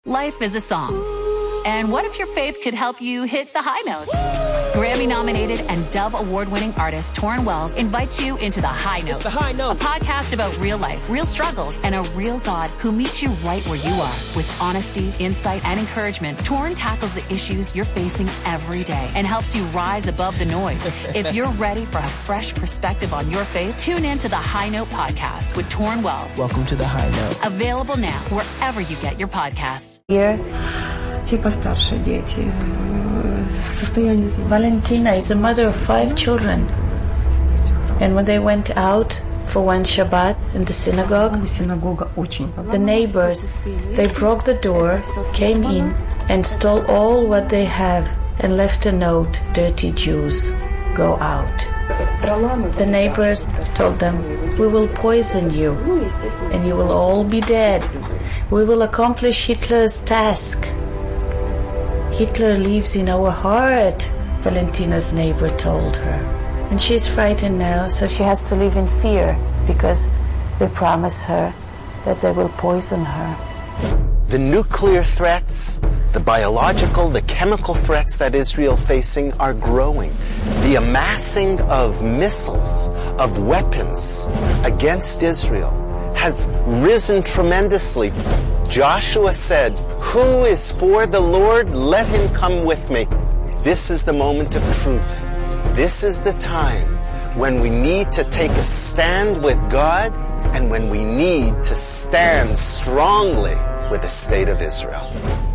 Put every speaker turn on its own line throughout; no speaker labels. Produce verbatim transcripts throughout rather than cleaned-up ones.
Life is a song. And what if your faith could help you hit the high notes? Grammy-nominated and Dove Award-winning artist Torrin Wells invites you into The High Note.
It's The High Note.
A podcast about real life, real struggles, and a real God who meets you right where you are. With honesty, insight, and encouragement, Torrin tackles the issues you're facing every day and helps you rise above the noise. If you're ready for a fresh perspective on your faith, tune in to The High Note podcast with Torrin Wells.
Welcome to The High Note.
Available now wherever you get your podcasts.
Here, те постарше дети.
Valentina is a mother of five children. And when they went out for one Shabbat in the synagogue, the neighbors, they broke the door, came in, and stole all what they have and left a note, "Dirty Jews, go out." The neighbors told them, "We will poison you, and you will all be dead. We will accomplish Hitler's task." "Hitler lives in our heart," Valentina's neighbor told her. And she's frightened now, so she has to live in fear because they promise her that they will poison her.
The nuclear threats, the biological, the chemical threats that Israel facing are growing. The amassing of missiles, of weapons against Israel has risen tremendously. Joshua said, "Who is for the Lord? Let him come with me." This is the moment of truth. This is the time when we need to take a stand with God and when we need to stand strongly with the state of Israel.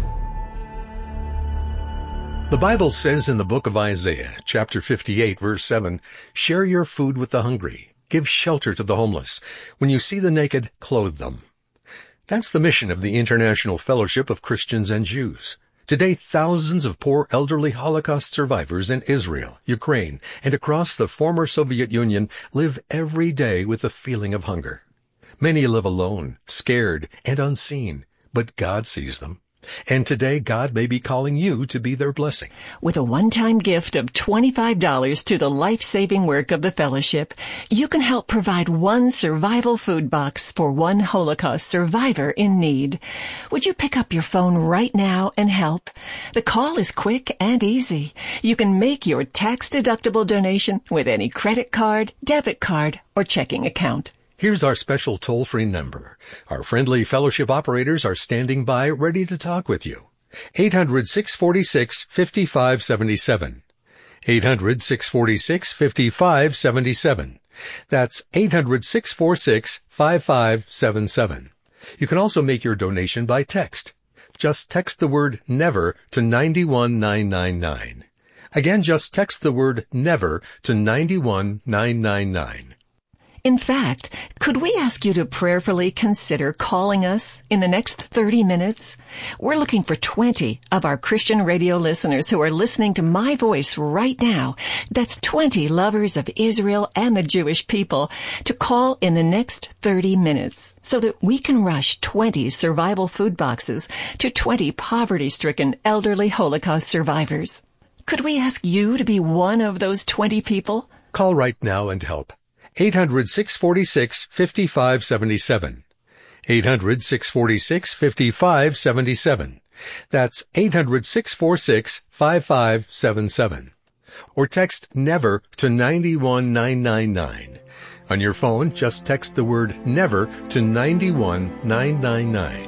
The Bible says in the book of Isaiah, chapter fifty-eight, verse seven, "Share your food with the hungry. Give shelter to the homeless. When you see the naked, clothe them." That's the mission of the International Fellowship of Christians and Jews. Today, thousands of poor elderly Holocaust survivors in Israel, Ukraine, and across the former Soviet Union live every day with the feeling of hunger. Many live alone, scared, and unseen, but God sees them. And today, God may be calling you to be their blessing.
With a one-time gift of twenty-five dollars to the life-saving work of the Fellowship, you can help provide one survival food box for one Holocaust survivor in need. Would you pick up your phone right now and help? The call is quick and easy. You can make your tax-deductible donation with any credit card, debit card, or checking account.
Here's our special toll-free number. Our friendly fellowship operators are standing by ready to talk with you. eight hundred, six four six, five five seven seven. eight hundred, six four six, five five seven seven. That's eight hundred, six four six, five five seven seven. You can also make your donation by text. Just text the word NEVER to nine one nine nine nine. Again, just text the word NEVER to nine one nine nine nine.
In fact, could we ask you to prayerfully consider calling us in the next thirty minutes? We're looking for twenty of our Christian radio listeners who are listening to my voice right now. That's twenty lovers of Israel and the Jewish people to call in the next thirty minutes so that we can rush twenty survival food boxes to twenty poverty-stricken elderly Holocaust survivors. Could we ask you to be one of those twenty people?
Call right now and help. eight hundred, six four six, five five seven seven. eight hundred, six four six, five five seven seven. That's eight hundred, six four six, five five seven seven. Or text NEVER to nine one nine nine nine. On your phone, just text the word NEVER to nine one nine nine nine.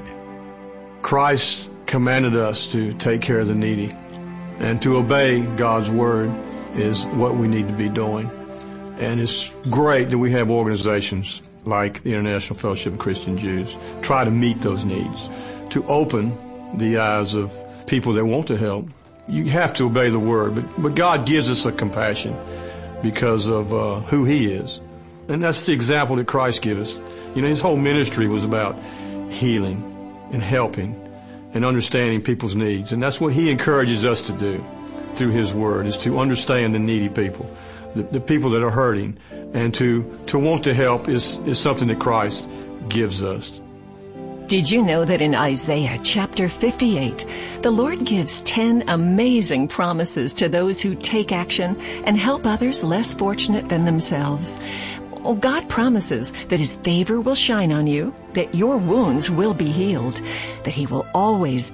Christ commanded us to take care of the needy, and to obey God's word is what we need to be doing. And it's great that we have organizations like the International Fellowship of Christian Jews try to meet those needs, to open the eyes of people that want to help. You have to obey the word, but, but God gives us a compassion because of uh, who he is. And that's the example that Christ gives us. You know, his whole ministry was about healing and helping and understanding people's needs. And that's what he encourages us to do through his word, is to understand the needy people. The, the people that are hurting, and to, to want to help is, is something that Christ gives us.
Did you know that in Isaiah chapter fifty-eight, the Lord gives ten amazing promises to those who take action and help others less fortunate than themselves? Well, God promises that his favor will shine on you, that your wounds will be healed, that he will always